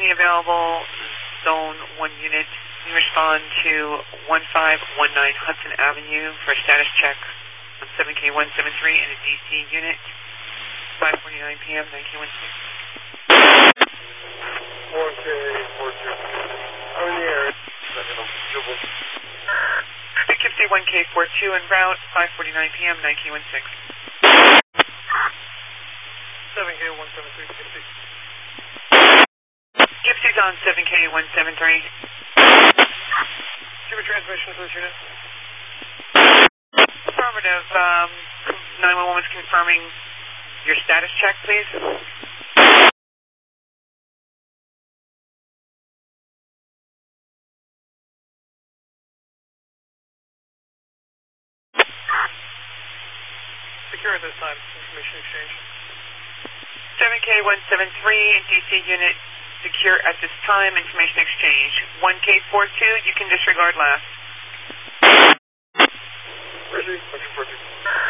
currently available, Zone 1 unit. Can you respond to 1519 Hudson Avenue for a status check on 7K173 in a DC unit, 5:49 p.m., 9K16. 4K42. I'm in the area. Poughkeepsie 1K42 en route, 5:49 p.m., 9K16. 7K173, Poughkeepsie. Poughkeepsie's on 7K173. Give a transmission to this unit. Affirmative. 911 was confirming your status check, please. Secure at this time. Information exchange. 7K173, DC unit secure at this time. Information exchange. 1K42, you can disregard last. Where's he? 1K42.